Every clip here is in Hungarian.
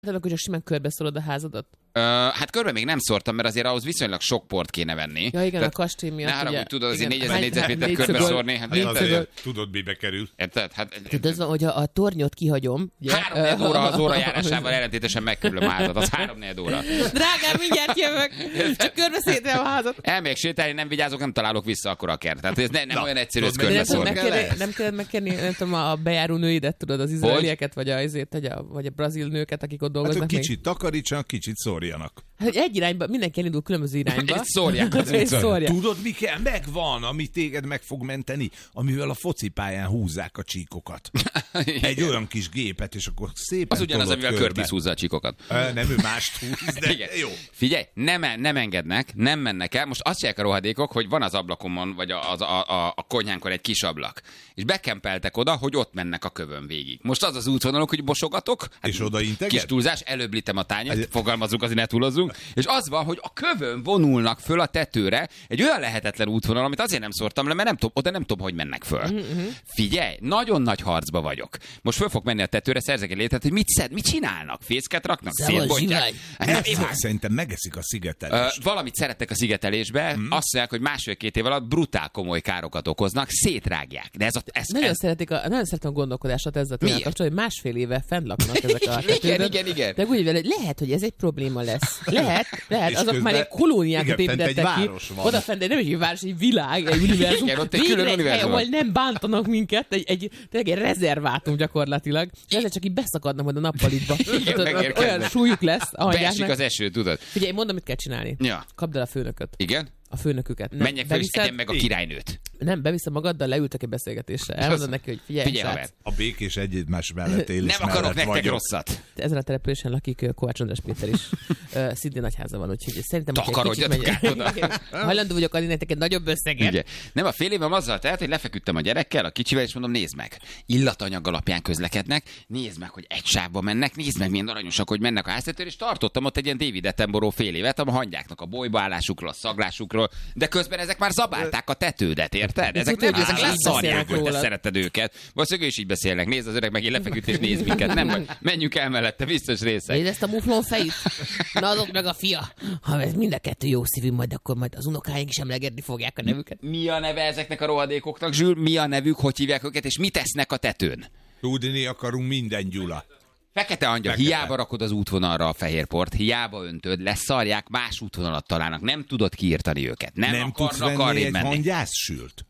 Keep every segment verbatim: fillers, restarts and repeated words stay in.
Tehát akkor csak simán körbeszólod a házadat? Uh, hát körbe még nem szórtam, mert azért ahhoz viszonylag sok port kéne venni. Ja, igen, tehát, a kastély miatt. Ne haragudj, tudod, azért négyezer Hány- négyzetméter négy körbe szögöl- szórni. Hát, négy hát, szögöl- Tudod, mibe kerül? érted? Hát, Tudod, az van, hogy a, a tornyot kihagyom. Ugye? három óra az órajárásával ellentétesen megkerülöm a házat. Az három óra. Drágám, mindjárt jövök. Csak körbeszédre a házat. Elmegyek sétálni, nem vigyázok, nem találok vissza akkor a kert. Tehát ez ne, nem Na, olyan egyszerű, ez tudod, De nem, körbe tudod szórni. megkérni, nem kellett megkérni, nem tudom, a bejáró nőidet, tudod, az izraelieket, vagy a, azért, vagy a, vagy a brazil nőket, akik ott Hát, dolgoznak. hogy még. kicsit takarítsanak, kicsit szórjanak. Hát egy irányba, mindenki elindul különböző irányba. Egy szórják az És utcán. szórják. Tudod, mi kell? Megvan, ami téged meg fog menteni, amivel a focipályán húzzák a csíkokat. Egy olyan kis gépet, és akkor szépen Az ugyanaz, tolod amivel körbe. Curtis húzza a csikokat. Ö, Nem, ő mást húz, de Igen. jó. Figyelj, nem, nem engednek, nem mennek el. Most azt csinálják a rohadékok, hogy van az ablakomon, vagy a, a, a, a konyhánkon egy kis ablak. És bekempeltek oda, hogy ott mennek a kövön végig. Most az az útvonalok, hogy mosogatok. Hát És oda integet? Kis túlzás, előbb litem a tányért, Ez- fogalmazunk, azért ne túlozzunk. És az van, hogy a kövön vonulnak föl a tetőre egy olyan lehetetlen útvonal, amit azért nem szórtam le, mert nem tudom, oda nem tudom, hogy mennek föl. Mm-hmm. Figyelj, nagyon nagy harcba vagyok. Most föl fog menni a tetőre, szerzek egy létet, hogy mit szed, mit csinálnak? Fészket raknak? Szavas Szétbontják? zsivány. Hát, Ez én- már szerintem megeszik a Ö, szigetelést. valamit szerettek a szigetelésbe, mm. azt mondják, hogy másfél-két év alatt brutál komoly károkat okoznak, szétrágják. De ez a... Ez, Nagyon ez... szeretik a, nagyon szeretem a gondolkodását ezzel a Miért? kapcsolatban, hogy másfél éve fenn laknak ezek a Igen, tetődön. igen, igen. De úgy vele, hogy lehet, hogy ez egy probléma lesz. Lehet, lehet, És azok közben- már egy kolóniákat igen, fent egy építettek ki. város van. Oda fent, de nem egy város, egy világ, egy univerzum. Igen, ott egy külön Végre univerzum hely, ahol van. nem bántanak minket, egy, egy, tényleg egy rezervátum gyakorlatilag. És ezzel csak így beszakadnak majd a nappalitba. Tudod, megérkeznek. olyan súlyuk lesz a Beesik hangyáknak. az eső, tudod? Figyelj, én mondom, mit kell csinálni. Ja. Kapd el a főnököt. Igen? A főnöküket. Nem, Menjek fel és beviszed- egyen meg a királynőt. Nem, beviszem magaddal, leültek egy beszélgetésre. Elmondod neki, hogy figyelj, Figyelj, srác, haver. A békés egymás mellett élés Nem akarok mellett nektek vagyok. rosszat. ezen a településen lakik ö, Kovács András Péter is. Ö, Szintén nagyháza van, úgyhogy szerintem, hogy egy Takarodjatok kicsit át oda. Igen. Hajlandó vagyok adni nektek egy nagyobb összeget. Igen. Nem, a fél évem azzal telt, hogy lefeküdtem a gyerekkel, a kicsivel, és mondom, nézd meg. Illatanyag alapján közlekednek, nézd meg, hogy egy sávba mennek, nézd meg, milyen aranyosak, hogy mennek a háztetőre, és tartottam ott egy ilyen David Attenborough fél évet, a hangyáknak a bolybaállásukról, a szaglásukról, de közben ezek már zabálták a tetődet, érted? Ezek tudod, nem, hogy ezek ezek így leszarják, beszélnek hogy te rólad. szereted őket. Valószínűleg ő is így beszélnek. Nézd, az öreg meg én lefeküdt, és nézd minket. Nem baj, menjünk el mellette, biztos részek. Nézd ezt a muflon fejét? Na adok meg a fia. Ha ez mind a kettő jó szívű, majd akkor majd az unokáink is emlegetni fogják a nevüket. Mi a neve ezeknek a rohadékoknak, Zsül? Mi a nevük, hogy hívják őket, és mit tesznek a tetőn? Tudni akarunk minden, Gyula. Fekete angyal, Fekete. hiába rakod az útvonalra a fehér port, hiába öntöd, leszarják, más útvonalat találnak, nem tudod kiírtani őket. Nem, Nem tudsz akarnak venni arrébb egy menni. hangyászsült?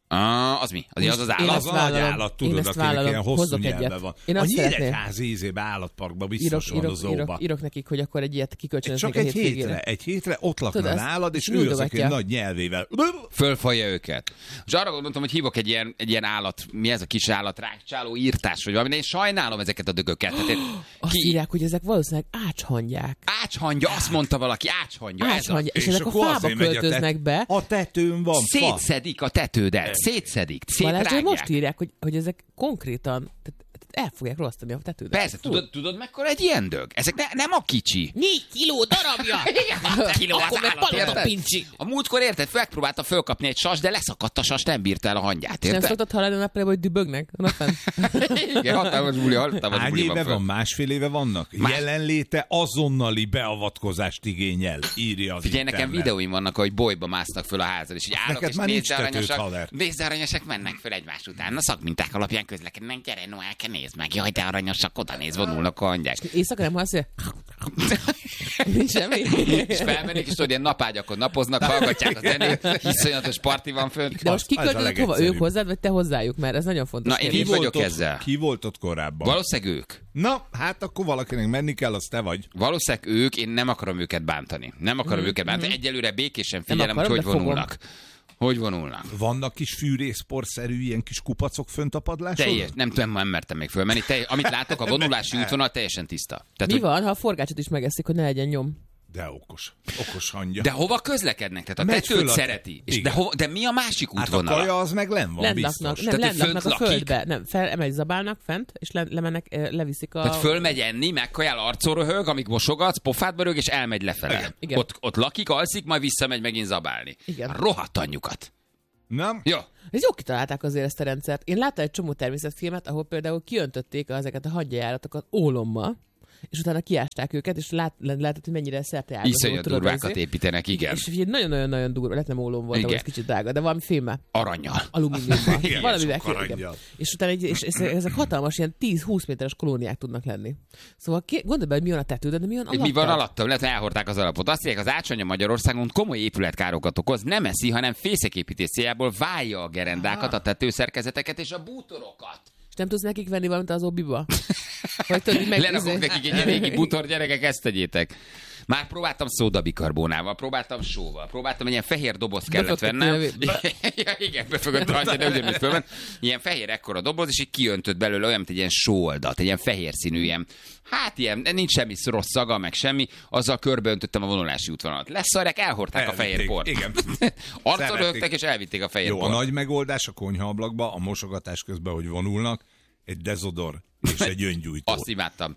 Ah, az mi? Az, az az Én állat? ezt Az a nagy vállalom. állat, Én tudod, ezt akinek vállalom. ilyen hosszú Hozzok nyelve egyet. van. Én A azt szeretném. Nyíregyházi ízébe állatparkban Írok, biztos van a írok, zóba. írok, írok nekik, hogy akkor egy ilyet kikölcsönöznék Csak a egy hétvégére. hétre, egy hétre ott lakna Tudod, azt nálad, és ő az, aki nyújtogatja. nagy nyelvével. Fölfalja őket. És arra gondoltam, hogy hívok egy ilyen, egy ilyen állat, mi ez a kis állat, rákcsáló írtás, vagy valami, de én sajnálom ezeket a dögöket. Tehát én, Azt írják, hogy ezek valószínűleg ácshangyák. Ácshangya, azt mondta valaki, ácshangya. Ez a... Ácshangya. És ezek a akkor fába azért megy a tet- költöznek be. A tetőn van fa. Szétszedik a tetődet, szétszedik, Balázs, hogy szétrágják. most írják, hogy, hogy ezek konkrétan tehát, tehát el fogják rossztani a tetődet. Persze, tudod, tudod mekkora egy ilyen dög? Ezek ne, nem a kicsi. Négy kiló darabja! hat kiló az Akkor meg állat, palota érted? pincsi. A múltkor érted, megpróbálta fölkapni egy sas, de leszakadt a sas, nem bírta el a hangyát, És nem érted? szoktad hallani a nappalában, hogy dübögnek? A napfent? Igen, hatalmas buli, hatalmas Hány buli éve van föl. van? Másfél éve vannak? Más- Jelenléte azonnali beavatkozást igényel, írja az Figyelj, nekem internet. videóim vannak, hogy bolyba másznak föl a házad, és így állok, Neked és már nincs nézze tetőd, aranyosak, haver. nézze aranyosak mennek föl egymás után. Na szakminták alapján közlekednek, gyere Noelke, nézd meg, jaj, de aranyosak, oda néz, vonulnak a hangyák. Éjszaka nem hallasz, hogy nincs semmi. És felmennék, és tudod, ilyen napágyakon napoznak, hallgatják a zenét, iszonyatos parti van fönt. De most Az- az a kiköltözött hova? legegyszerűbb. Ők hozzád, vagy te hozzájuk? Mert ez nagyon fontos. Na, én kérdés. így vagyok ezzel. Ki volt ott korábban? Valószínűleg ők. Na, hát akkor valakinek menni kell, az te vagy. Valószínűleg ők, én nem akarom őket bántani. Nem akarom őket bántani. Egyelőre békésen Nem figyelem, hogy akarom, hogy de fogom. vonulnak. Hogy vonulnak. Vannak kis fűrészporszerű ilyen kis kupacok fönt a padláson? Teljes, nem tudom, nem mertem még fölmenni. Teljes, amit látok, a vonulási útvonal teljesen tiszta. Tehát, Mi hogy, van, ha a forgácsot is megeszik, hogy ne legyen nyom? De okos. Okos hangya. de hova közlekednek? Tehát a Megy tetőt föl a- szereti. És de, Igen. hova, de mi a másik hát a útvonala? kaja az meg len van, Lent biztos. laknak, nem, Tehát, lent hogy laknak fönt a lakik? földbe. Nem, fel, emegy, zabálnak fent, és le, lemennek, eh, leviszik a... Tehát fölmegy enni, megkajál, arcon röhög, amíg mosogatsz, pofádba rög, és elmegy lefele. Igen. Igen. Ott, ott lakik, alszik, majd visszamegy megint zabálni. Igen. A rohadt anyjukat. Nem? Jó. Ez jó kitalálták azért ezt a rendszert. Én láttam egy csomó természetfilmet, ahol például kiöntötték ezeket a hangyajáratokat ólommal, és utána kiásták őket, és lát, lehetett, hogy mennyire szerteágazó. Iszonyat durvákat építenek, igen. És ugye nagyon-nagyon-nagyon durva, lehet nem ólom volt, vagy kicsit drága, de valami fémmel. Aranyjal. Alumíniummal. Valamivel igen. És utána egy, és ezek hatalmas, ilyen tíz-húsz méteres kolóniák tudnak lenni. Szóval gondolj be, hogy mi van a tetődön, de mi van alatta? Mi van alatta? Lehet, hogy elhordták az alapot. Azt mondják, az ácsanya Magyarországon komoly épületkárokat okoz, nem eszi, hanem fészeképítés céljából válja a gerendákat, a tetőszerkezeteket és a bútorokat. És nem tudsz nekik venni valamit az obbiba? Vagy tudod, meg... Lenakok nekik egy régi bútor, gyerekek, ezt tegyétek. Már próbáltam szódabikarbónával, próbáltam sóval, próbáltam, egy ilyen fehér doboz kellett vennem. Ja, igen, befogott rajta, de ugyanúgy fölment. Ilyen fehér ekkora doboz, és így kiöntött belőle olyan, mint egy ilyen sóoldat, egy ilyen fehér színű, ilyen, hát ilyen, nincs semmi rossz szaga, meg semmi, azzal körbeöntöttem a vonulási útvonalat. Leszarják, elhordták elvitték, a fehér port. Igen. Arcon rögtek, és elvitték a fehér Jó, port. A nagy megoldás a konyhaablakba, a mosogatás közben, hogy vonulnak, egy dezodor és egy öngyújtó. Azt imádtam.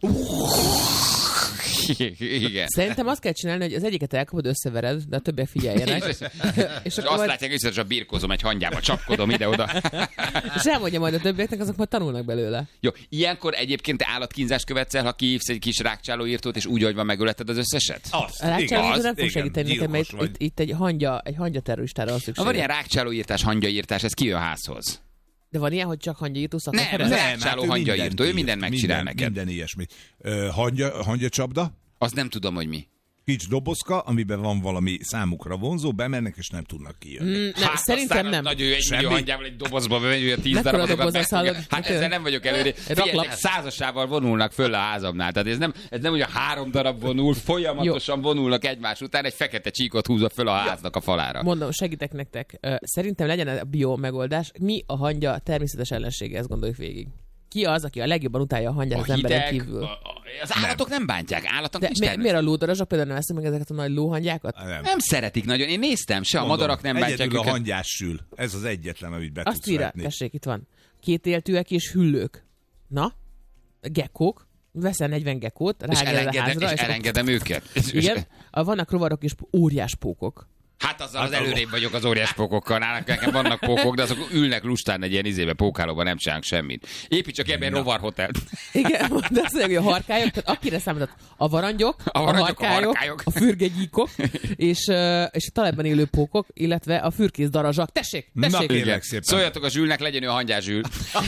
Igen. Szerintem azt kell csinálni, hogy az egyiket elkapod, összevered, de a többiek figyeljenek. és, és akkor azt majd... látják, hogy a birkózom egy hangyába, csapkodom ide-oda. És elmondja majd a többieknek, azok majd tanulnak belőle. Jó, ilyenkor egyébként te állatkínzást követsz el, ha kiívsz egy kis rákcsálóírtót, és úgy, hogy van, megöleted az összeset? Azt, a rákcsálóírtó nem fog igen, segíteni nekem, mert itt, itt egy hangya, egy hangya terroristára van szükség. Ha van ilyen rákcsálóírtás, hangyaírtás, ez kijön a házhoz. De van ilyen, hogy csak hangyaírtó szakma? Nem, az rákcsáló hangyaírtó, ő mindent megcsinál minden, neked. Minden ilyesmi. Uh, hangya, hangyacsapda? Azt nem tudom, hogy mi. Kicsi dobozka, amiben van valami számukra vonzó, bemennek és nem tudnak kijönni. Mm, nem, hát szerintem nem. Nagyon egy millió hangyával egy dobozba bemegy, hogy a tíz darabokat meg. Hát ezzel nem vagyok előre. Figyeljetek, százasával vonulnak föl a házamnál. Tehát ez nem, ez nem hogy a három darab vonul, folyamatosan vonulnak egymás után, egy fekete csíkot húzza föl a háznak a falára. Mondom, segítek nektek. Szerintem legyen a bio megoldás. Mi a hangya természetes ellensége, ezt gondoljuk végig. Ki az, aki a legjobban utálja a hangyát az emberen kívül? A, a, az állatok nem, nem bántják, állatok de nincs mi, miért a lódarazsak például nem eszünk meg ezeket a nagy lóhangyákat? Nem. nem szeretik nagyon, én néztem, se Mondom, a madarak nem bántják őket. Egyedül a hangyás sül. Ez az egyetlen, amit be Azt tudsz írja, vetni. tessék, itt van. Kétéltőek és hüllők. Na? Gekkók. Veszel negyven gekkót, rágel a házra. És, és elengedem akkor... őket. Igen. Vannak rovarok és óriás pókok. Hát azzal az előrébb vagyok az óriás pókokkal. Nálunk nekem vannak pókok, de azok ülnek lustán egy ilyen izébe, pókálóban, nem csinálnak semmit. Építs csak ebben rovarhotelt. Igen, de azt mondja, hogy a harkályok, tehát akire számított a varangyok, a, a, varangyok, harkályok, a harkályok, a fürgegyíkok, és, és a talajban élő pókok, illetve a fürkész darazsak. Tessék, tessék! Na, kérlek szépen. Szóljatok a Zsülnek, legyen ő a hangyás Zsül.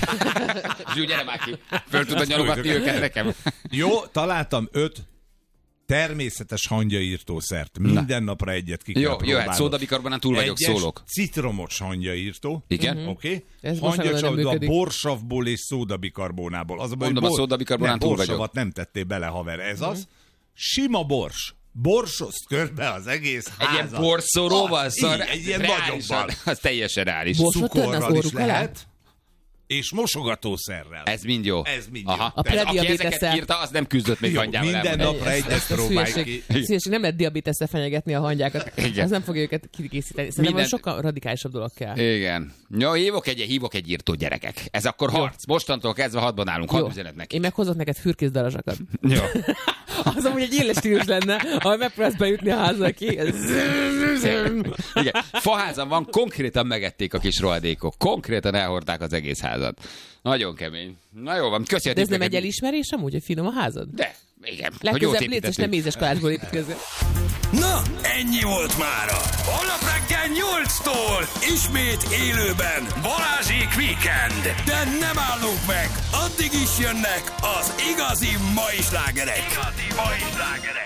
Zsül, gyere már ki. Föl tudod nyalogatni őket nekem. Jó, találtam öt természetes hangyaírtószert. Minden Na. napra egyet ki kell Jó, próbálnod. jöhet, szódabikarbonán túl vagyok, Egyes szólok. citromos hangyaírtó. Igen. Mm-hmm. Oké. Okay. Hangyacsapda borsavból és szódabikarbónából. Az a baj, Mondom, bor... a szódabikarbonán túl vagyok. Borsavat nem tettél bele, haver. Ez mm-hmm. az. Sima bors. Borsoszt körbe az egész házat. Egy ilyen borszóróval, szar... Egy ilyen nagyobban. Az teljesen reális. Cukorral is lehet. És mosogatószerrel. Ez mind jó. Ez mind Aha. jó. A prediabétesszel. írta, az nem küzdött még jó, hangyával. Minden napra egyet próbálj ki. Szíveség, nem lehet diabétesszel fenyegetni a hangyákat. Igen. Ez nem fogja őket kikészíteni. Szerintem minden... sokkal radikálisabb dolog kell. Igen. Jó, hívok egy, hívok egy írtó, gyerekek. Ez akkor jó. Harc. Mostantól kezdve hadban állunk. Hadd üzenet neki. Én meghozok neked fürkész darazsakat. Jó. Az amúgy egy éles stílus lenne, ha megpróbálsz bejutni a házra ki. Igen. Faházam van, konkrétan megették a kis rohadékok. Konkrétan elhordták az egész házat. Nagyon kemény. Na jó van, köszönjük. De ez nem egy elismerés amúgy, hogy finom a házad? De, igen. Legközelebb légy, és nem mézes kalácsból építkezni. Na, ennyi volt mára. Holnap reggel nyolctól ismét élőben Balázsék Weekend. De nem állunk meg, addig is jönnek az igazi mai slágerek. Igazi mai slágerek.